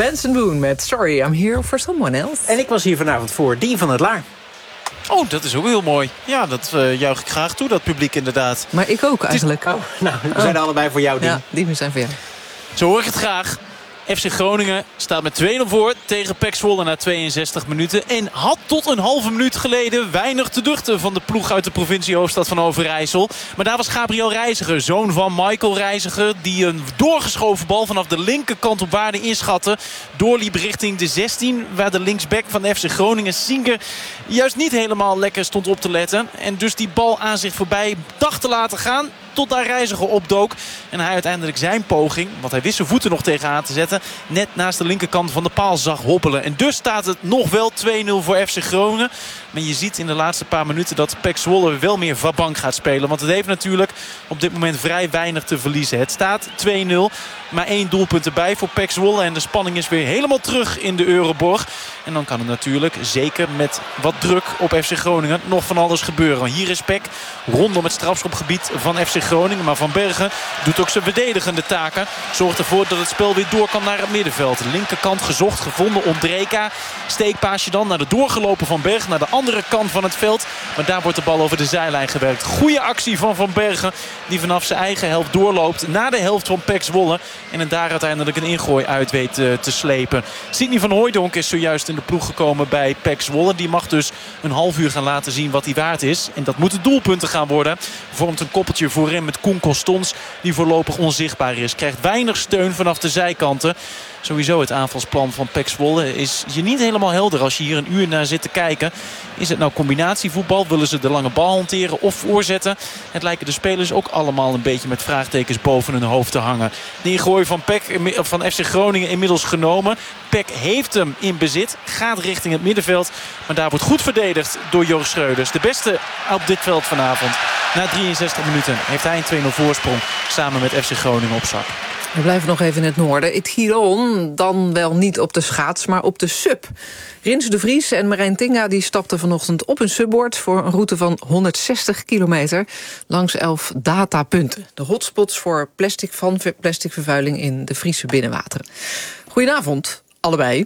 Benson Boone met Sorry, I'm Here for Someone Else. En ik was hier vanavond voor Dien van het Laar. Oh, dat is ook heel mooi. Ja, dat juich ik graag toe, dat publiek inderdaad. Maar ik ook eigenlijk. We zijn allebei voor jou, Dien. Ja, die zijn voor jou. Zo hoor ik het graag. FC Groningen staat met 2-0 voor tegen PEC Zwolle na 62 minuten. En had tot een halve minuut geleden weinig te duchten van de ploeg uit de provincie hoofdstad van Overijssel. Maar daar was Gabriel Reiziger, zoon van Michael Reiziger, die een doorgeschoven bal vanaf de linkerkant op waarde inschatte. Doorliep richting de 16, waar de linksback van FC Groningen, Sinker, juist niet helemaal lekker stond op te letten. En dus die bal aan zich voorbij dacht te laten gaan, tot daar Reiziger opdook. En hij uiteindelijk zijn poging, want hij wist zijn voeten nog tegenaan te zetten, net naast de linkerkant van de paal zag hobbelen. En dus staat het nog wel 2-0 voor FC Groningen. Maar je ziet in de laatste paar minuten dat PEC Zwolle wel meer vabank gaat spelen. Want het heeft natuurlijk op dit moment vrij weinig te verliezen. Het staat 2-0. Maar 1 doelpunt erbij voor PEC Zwolle. En de spanning is weer helemaal terug in de Euroborg. En dan kan het natuurlijk, zeker met wat druk op FC Groningen, nog van alles gebeuren. Want hier is PEC rondom het strafschopgebied van FC Groningen. Maar Van Bergen doet ook zijn verdedigende taken. Zorgt ervoor dat het spel weer door kan naar het middenveld. De linkerkant gezocht, gevonden. Ondreka. Steekpaasje dan naar de doorgelopen Van Bergen. Naar de andere kant van het veld. Maar daar wordt de bal over de zijlijn gewerkt. Goeie actie van Van Bergen. Die vanaf zijn eigen helft doorloopt naar de helft van PEC Zwolle. En het daar uiteindelijk een ingooi uit weet te slepen. Sidney van Hooijdonk is zojuist in de ploeg gekomen bij PEC Zwolle. Die mag dus een half uur gaan laten zien wat hij waard is. En dat moeten doelpunten gaan worden. Vormt een koppeltje voorin met Koen Costons, die voorlopig onzichtbaar is. Krijgt weinig steun vanaf de zijkanten. Sowieso het aanvalsplan van PEC Zwolle is je niet helemaal helder als je hier een uur naar zit te kijken. Is het nou combinatievoetbal? Willen ze de lange bal hanteren of voorzetten? Het lijken de spelers ook allemaal een beetje met vraagtekens boven hun hoofd te hangen. De ingooi van van FC Groningen inmiddels genomen. PEC heeft hem in bezit. Gaat richting het middenveld. Maar daar wordt goed verdedigd door Joost Schreuders. De beste op dit veld vanavond. Na 63 minuten heeft hij een 2-0 voorsprong samen met FC Groningen op zak. We blijven nog even in het noorden. Het Giron, dan wel niet op de schaats, maar op de sub. Rins de Vries en Marijn Tinga die stapten vanochtend op een subboard voor een route van 160 kilometer langs 11 datapunten. De hotspots voor plasticvervuiling in de Friese binnenwateren. Goedenavond, allebei.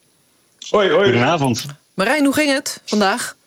Hoi. Goedenavond. Marijn, hoe ging het vandaag?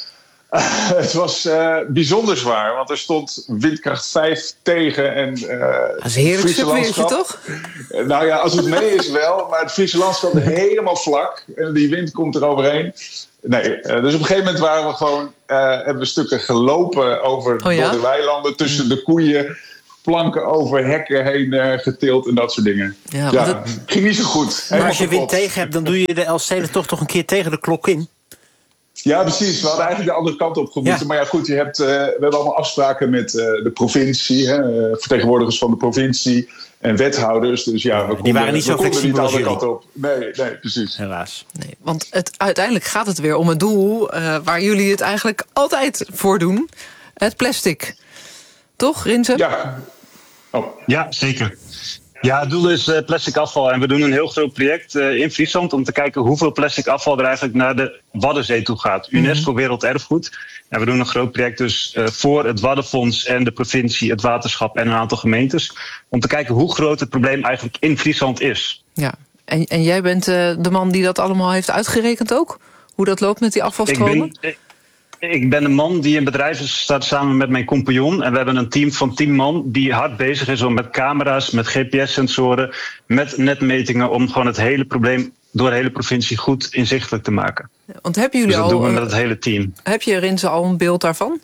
Het was bijzonder zwaar, want er stond windkracht 5 tegen. En, dat is een heerlijk subweertje, toch? Nou ja, als het mee is wel, maar het Friese landschap is helemaal vlak. En die wind komt er overheen. Nee, dus op een gegeven moment waren we gewoon, hebben we stukken gelopen door de weilanden, tussen de koeien, planken over hekken heen getild en dat soort dingen. Ja, ging niet zo goed. Maar als je wind tegen hebt, dan doe je de Elfsteden toch een keer tegen de klok in. Ja, precies. We hadden eigenlijk de andere kant op gemoeten. Ja. Maar ja, goed, we hebben allemaal afspraken met de provincie. Vertegenwoordigers van de provincie en wethouders. Dus ja, die waren niet zo flexibel als jullie. Op. Nee, precies. Helaas. Nee, want uiteindelijk gaat het weer om het doel waar jullie het eigenlijk altijd voor doen. Het plastic. Toch, Rinse? Ja. Ja, zeker. Ja, het doel is plastic afval. En we doen een heel groot project in Friesland om te kijken hoeveel plastic afval er eigenlijk naar de Waddenzee toe gaat. UNESCO Werelderfgoed. En we doen een groot project dus voor het Waddenfonds en de provincie, het waterschap en een aantal gemeentes. Om te kijken hoe groot het probleem eigenlijk in Friesland is. Ja, en jij bent de man die dat allemaal heeft uitgerekend ook? Hoe dat loopt met die afvalstromen? Ik ben een man die in bedrijf staat samen met mijn compagnon. En we hebben een team van 10 man die hard bezig is om met camera's, met GPS-sensoren, met netmetingen, om gewoon het hele probleem door de hele provincie goed inzichtelijk te maken. Want hebben jullie dus dat doen we met het hele team. Heb je, Rinse, al een beeld daarvan?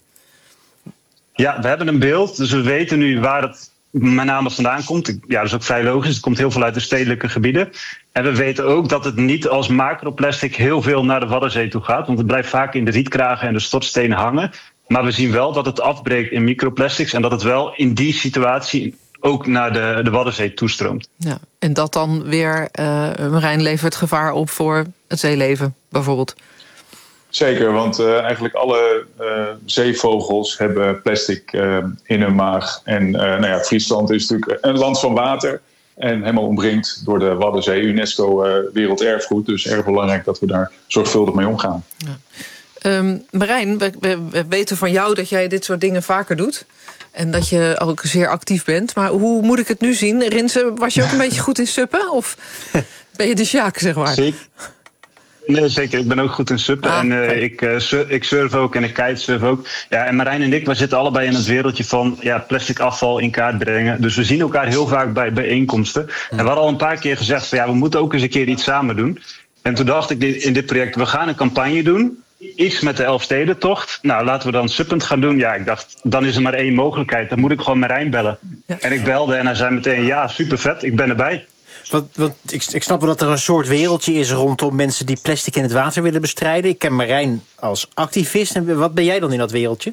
Ja, we hebben een beeld. Dus we weten nu waar het met name vandaan komt. Ja, dat is ook vrij logisch. Het komt heel veel uit de stedelijke gebieden. En we weten ook dat het niet als macroplastic heel veel naar de Waddenzee toe gaat. Want het blijft vaak in de rietkragen en de stortstenen hangen. Maar we zien wel dat het afbreekt in microplastics. En dat het wel in die situatie ook naar de Waddenzee toestroomt. Ja, en dat dan weer, Marijn, levert gevaar op voor het zeeleven bijvoorbeeld? Zeker, want eigenlijk alle zeevogels hebben plastic in hun maag. En Friesland is natuurlijk een land van water. En helemaal omringd door de Waddenzee, UNESCO Werelderfgoed. Dus erg belangrijk dat we daar zorgvuldig mee omgaan. Ja. Marijn, we weten van jou dat jij dit soort dingen vaker doet. En dat je ook zeer actief bent. Maar hoe moet ik het nu zien? Rinse, was je ook een beetje goed in suppen? Of ben je de Sjaak, zeg maar? Zeker. Nee, zeker. Ik ben ook goed in suppen. Ik surf ook en ik kitesurf ook. Ja, en Marijn en ik, wij zitten allebei in het wereldje van plastic afval in kaart brengen. Dus we zien elkaar heel vaak bij bijeenkomsten. En we hadden al een paar keer gezegd van we moeten ook eens een keer iets samen doen. En toen dacht ik in dit project, we gaan een campagne doen. Iets met de Elfstedentocht. Nou, laten we dan suppend gaan doen. Ja, ik dacht, dan is er maar één mogelijkheid. Dan moet ik gewoon Marijn bellen. Ja. En ik belde en hij zei meteen, super vet, ik ben erbij. Want ik snap wel dat er een soort wereldje is rondom mensen die plastic in het water willen bestrijden. Ik ken Marijn als activist. En wat ben jij dan in dat wereldje?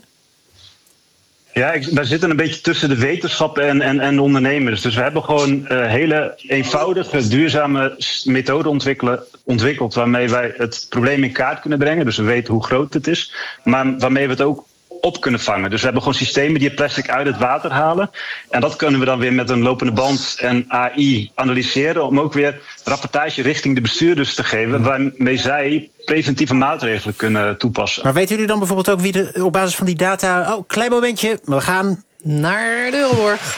Ja, wij zitten een beetje tussen de wetenschap en de ondernemers. Dus we hebben gewoon hele eenvoudige, duurzame methoden ontwikkeld waarmee wij het probleem in kaart kunnen brengen. Dus we weten hoe groot het is, maar waarmee we het ook op kunnen vangen. Dus we hebben gewoon systemen die het plastic uit het water halen. En dat kunnen we dan weer met een lopende band en AI analyseren om ook weer rapportage richting de bestuurders te geven waarmee zij preventieve maatregelen kunnen toepassen. Maar weten jullie dan bijvoorbeeld ook wie op basis van die data... klein momentje, we gaan naar de Euroborg.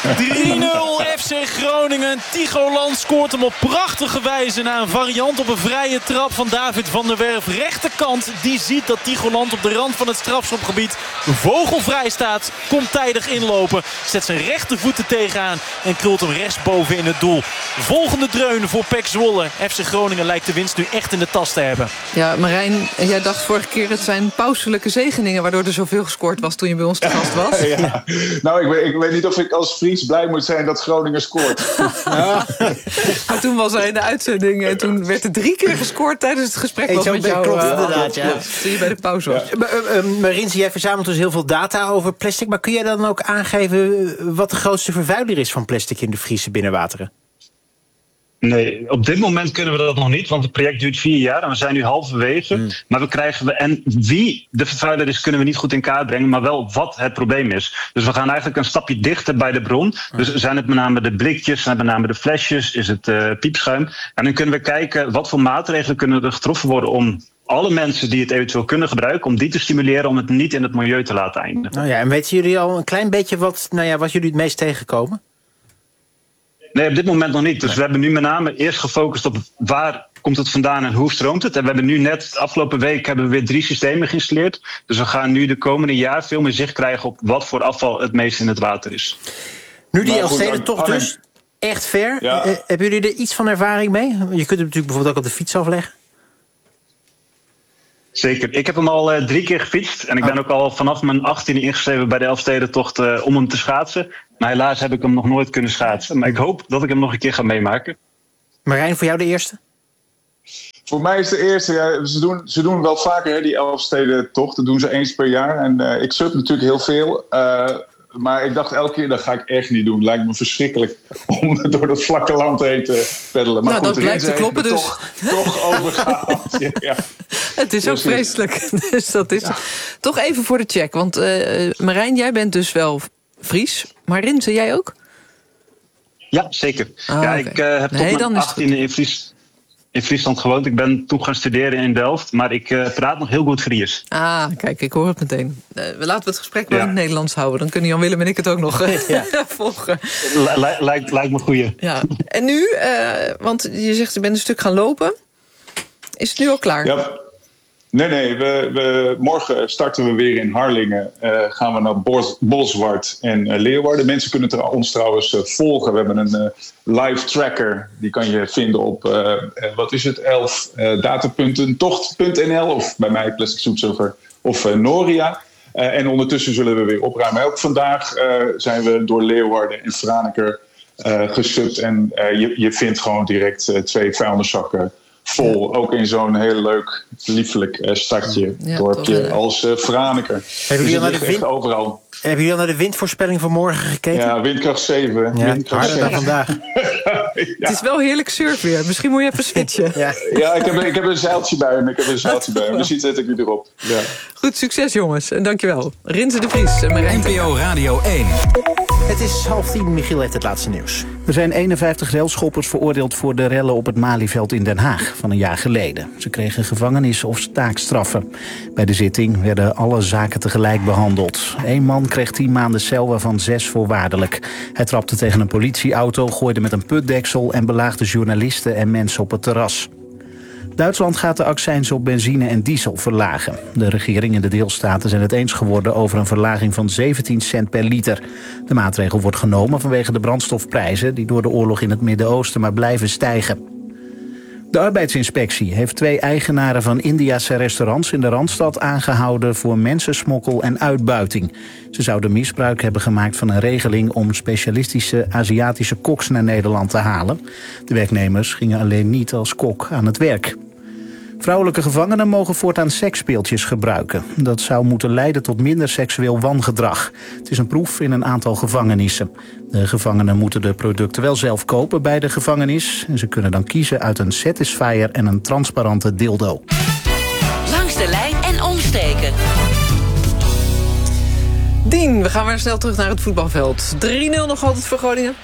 3-0 FC Groningen. Tycholand scoort hem op prachtige wijze na een variant op een vrije trap van David van der Werf. Rechterkant, die ziet dat Tycholand op de rand van het strafschopgebied vogelvrij staat. Komt tijdig inlopen, zet zijn rechtervoeten tegenaan en krult hem rechtsboven in het doel. Volgende dreun voor PEC Zwolle. FC Groningen lijkt de winst nu echt in de tas te hebben. Ja, Marijn, jij dacht vorige keer het zijn pauselijke zegeningen waardoor er zoveel gescoord was toen je bij ons te gast was. Ja. Nou, ik weet niet of ik als Fries blij moet zijn dat Groningen scoort. Ja. Maar toen was hij in de uitzending en toen werd er 3 keer gescoord tijdens het gesprek. Wat met jou klopt, inderdaad, ja. Toen je bij de pauze was. Ja. Maar Rinse, jij verzamelt dus heel veel data over plastic. Maar kun jij dan ook aangeven wat de grootste vervuiler is van plastic in de Friese binnenwateren? Nee, op dit moment kunnen we dat nog niet, want het project duurt 4 jaar en we zijn nu halverwege. Maar en wie de vervuiler is, kunnen we niet goed in kaart brengen, maar wel wat het probleem is. Dus we gaan eigenlijk een stapje dichter bij de bron. Dus zijn het met name de blikjes, zijn het met name de flesjes, is het piepschuim. En dan kunnen we kijken wat voor maatregelen kunnen er getroffen worden om alle mensen die het eventueel kunnen gebruiken, om die te stimuleren om het niet in het milieu te laten eindigen. Nou ja, en weten jullie al een klein beetje wat jullie het meest tegenkomen? Nee, op dit moment nog niet. Dus we hebben nu met name eerst gefocust op waar komt het vandaan en hoe stroomt het. En we hebben nu net, afgelopen week, hebben we weer 3 systemen geïnstalleerd. Dus we gaan nu de komende jaar veel meer zicht krijgen op wat voor afval het meest in het water is. Nu die Elfstedentocht dus echt ver. Ja. Hebben jullie er iets van ervaring mee? Je kunt het natuurlijk bijvoorbeeld ook op de fiets afleggen. Zeker. Ik heb hem al 3 keer gefietst. En ik ben ook al vanaf mijn 18e ingeschreven bij de Elfstedentocht om hem te schaatsen. Maar helaas heb ik hem nog nooit kunnen schaatsen. Maar ik hoop dat ik hem nog een keer ga meemaken. Marijn, voor jou de eerste? Voor mij is de eerste. Ja, ze doen wel vaker die Elfstedentocht. Dat doen ze eens per jaar. En ik surf natuurlijk heel veel. Maar ik dacht elke keer, dat ga ik echt niet doen. Lijkt me verschrikkelijk om door dat vlakke land heen te peddelen. Maar nou, goed, dat blijkt te kloppen dus. Toch overgehaald. Ja. Het is ook vreselijk. Dus dat is toch even voor de check. Want Marijn, jij bent dus wel Fries. Maar Rinse, jij ook? Ja, zeker. Ik heb tot mijn 18e in Friesland gewoond. Ik ben toen gaan studeren in Delft. Maar ik praat nog heel goed Fries. Kijk, ik hoor het meteen. We laten het gesprek wel in het Nederlands houden. Dan kunnen Jan-Willem en ik het ook nog volgen. Lijkt me goeie. Ja. En nu, want je zegt je bent een stuk gaan lopen. Is het nu al klaar? Ja. Nee. Morgen starten we weer in Harlingen. Gaan we naar Bolsward en Leeuwarden. Mensen kunnen ons trouwens volgen. We hebben een live tracker. Die kan je vinden op, 11datapuntentocht.nl of bij mij Plastic Soup Silver of Noria. En ondertussen zullen we weer opruimen. Ook vandaag zijn we door Leeuwarden en Franeker gesubt. En je vindt gewoon direct 2 vuilniszakken vol, ook in zo'n heel leuk, liefelijk stadje, dorpje als Franeker. Hebben jullie al naar de windvoorspelling van morgen gekeken? Ja, windkracht 7. Ja, harder dan vandaag. Het is wel heerlijk surfen. Misschien moet je even switchen. Ja, ik heb een zeiltje bij hem. Dus die zet ik nu erop. Ja. Goed, succes jongens. En dankjewel. Rinse de Vries en Marijn. NPO Radio 1. Het is 9:30, Michiel heeft het laatste nieuws. Er zijn 51 relschoppers veroordeeld voor de rellen op het Malieveld in Den Haag van een jaar geleden. Ze kregen gevangenis- of taakstraffen. Bij de zitting werden alle zaken tegelijk behandeld. 1 man kreeg 10 maanden cel, waarvan 6 voorwaardelijk. Hij trapte tegen een politieauto, gooide met een putdeksel en belaagde journalisten en mensen op het terras. Duitsland gaat de accijns op benzine en diesel verlagen. De regering en de deelstaten zijn het eens geworden over een verlaging van 17 cent per liter. De maatregel wordt genomen vanwege de brandstofprijzen die door de oorlog in het Midden-Oosten maar blijven stijgen. De arbeidsinspectie heeft 2 eigenaren van Indiase restaurants in de Randstad aangehouden voor mensensmokkel en uitbuiting. Ze zouden misbruik hebben gemaakt van een regeling om specialistische Aziatische koks naar Nederland te halen. De werknemers gingen alleen niet als kok aan het werk. Vrouwelijke gevangenen mogen voortaan seksspeeltjes gebruiken. Dat zou moeten leiden tot minder seksueel wangedrag. Het is een proef in een aantal gevangenissen. De gevangenen moeten de producten wel zelf kopen bij de gevangenis. En ze kunnen dan kiezen uit een Satisfyer en een transparante dildo. Langs de lijn en omstreken. Dien, we gaan weer snel terug naar het voetbalveld. 3-0 nog altijd voor Groningen.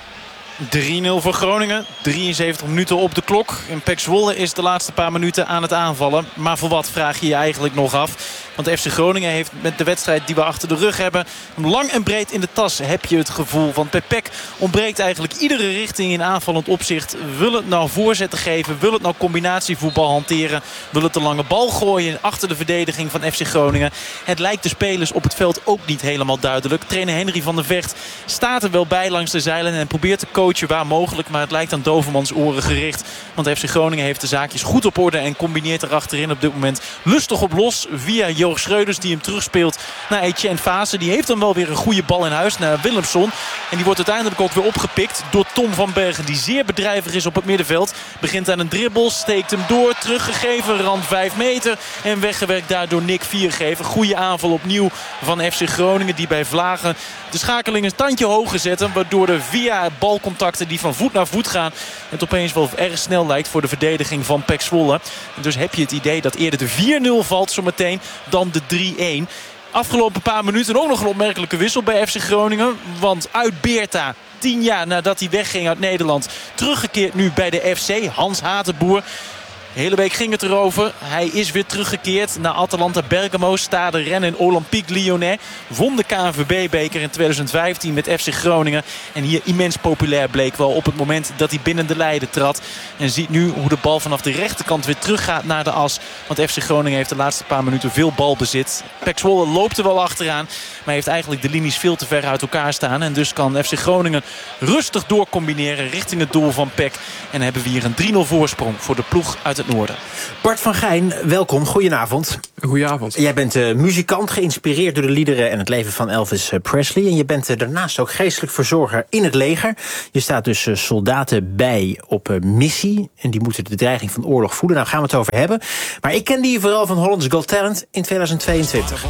3-0 voor Groningen, 73 minuten op de klok. En PEC Zwolle is de laatste paar minuten aan het aanvallen. Maar voor wat vraag je je eigenlijk nog af? Want FC Groningen heeft met de wedstrijd die we achter de rug hebben... lang en breed in de tas, heb je het gevoel. Want bij PEC ontbreekt eigenlijk iedere richting in aanvallend opzicht. Wil het nou voorzetten geven? Wil het nou combinatievoetbal hanteren? Wil het de lange bal gooien achter de verdediging van FC Groningen? Het lijkt de spelers op het veld ook niet helemaal duidelijk. Trainer Henry van der Vecht staat er wel bij langs de zeilen... en probeert te coachen waar mogelijk. Maar het lijkt aan Dovermans oren gericht. Want FC Groningen heeft de zaakjes goed op orde... en combineert er achterin op dit moment lustig op los via Joost Schreuders die hem terugspeelt naar Etienne Fase. Die heeft dan wel weer een goede bal in huis naar Willemson. En die wordt uiteindelijk ook weer opgepikt door Tom van Bergen. Die zeer bedrijvig is op het middenveld. Begint aan een dribbel, steekt hem door. Teruggegeven, rand 5 meter. En weggewerkt daardoor Nick Viergever. Goede aanval opnieuw van FC Groningen. Die bij Vlagen de schakeling een tandje hoger zetten. Waardoor er via balcontacten die van voet naar voet gaan... het opeens wel erg snel lijkt voor de verdediging van PEC Zwolle. En dus heb je het idee dat eerder de 4-0 valt zometeen dan de 3-1. Afgelopen paar minuten ook nog een opmerkelijke wissel bij FC Groningen. Want uit Beerta, 10 jaar nadat hij wegging uit Nederland... teruggekeerd nu bij de FC, Hans Hatenboer... De hele week ging het erover. Hij is weer teruggekeerd naar Atalanta Bergamo, Stade Rennes en Olympique Lyonnais. Won de KNVB-beker in 2015 met FC Groningen. En hier immens populair bleek wel op het moment dat hij binnen de lijden trad. En ziet nu hoe de bal vanaf de rechterkant weer teruggaat naar de as. Want FC Groningen heeft de laatste paar minuten veel balbezit. PEC Zwolle loopt er wel achteraan. Maar heeft eigenlijk de linies veel te ver uit elkaar staan. En dus kan FC Groningen rustig doorcombineren richting het doel van PEC. En hebben we hier een 3-0 voorsprong voor de ploeg uit het noorden. Bart van Gijn, welkom. Goedenavond. Goedenavond. Jij bent muzikant, geïnspireerd door de liederen en het leven van Elvis Presley. En je bent daarnaast ook geestelijk verzorger in het leger. Je staat dus soldaten bij op missie. En die moeten de dreiging van oorlog voelen. Daar gaan we het over hebben. Maar ik kende je vooral van Holland's Got Talent in 2022.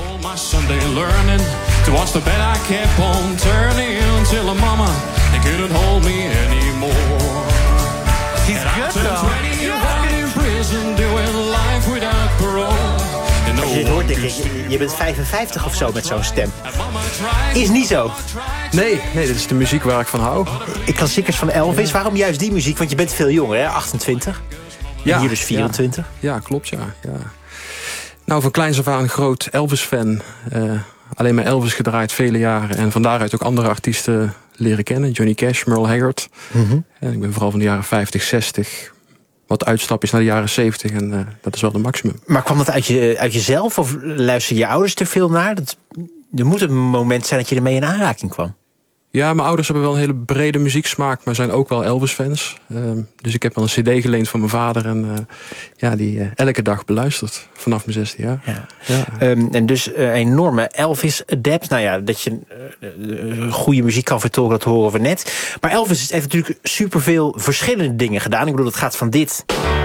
Als je dit hoort, denk ik, je bent 55 of zo met zo'n stem. Is niet zo. Nee, dit is de muziek waar ik van hou. Klassiekers van Elvis. Waarom juist die muziek? Want je bent veel jonger, hè? 28. Ja, en hier dus 24. Ja, klopt, ja. Nou, van kleins af aan groot Elvis-fan. Alleen maar Elvis gedraaid vele jaren. En van daaruit ook andere artiesten leren kennen. Johnny Cash, Merle Haggard. En ik ben vooral van de jaren 50, 60... wat uitstapjes naar de jaren 70 en dat is wel de maximum. Maar kwam dat uit jezelf of luister je ouders er veel naar? Er moet een moment zijn dat je ermee in aanraking kwam. Ja, mijn ouders hebben wel een hele brede muzieksmaak, maar zijn ook wel Elvis-fans. Dus ik heb wel een cd geleend van mijn vader en die elke dag beluisterd vanaf mijn 16 jaar. Ja. En dus enorme Elvis-adept. Nou ja, dat je goede muziek kan vertolken, dat horen we net. Maar Elvis heeft natuurlijk superveel verschillende dingen gedaan. Ik bedoel, het gaat van dit